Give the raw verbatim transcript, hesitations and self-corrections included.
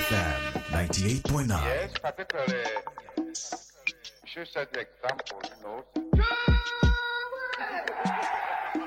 F M ninety-eight point nine. Yes, particularly, you should set the example, you know,